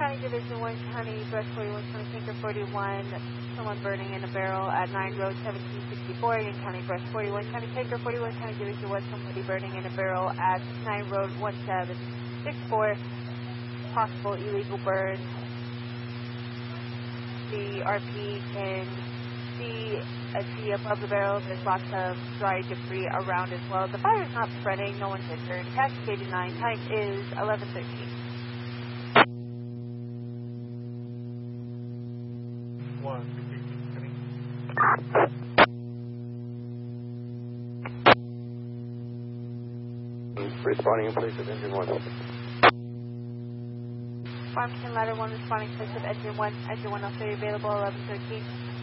County Division 1 County, Brush 41 County, Tanker 41, someone burning in a barrel at 9 Road 1764, Union County, Brush 41 County, Tanker 41 County Division 1, somebody burning in a barrel at 9 Road 1764, possible illegal burn. The RP can see above the barrel. There's lots of dry debris around as well. The fire is not spreading. No one's injured. Cascade 9. Time is 11:13. Responding in place of engine 1. Farmington Ladder 1 responding in place of engine 1. Engine 1 also available 11:13.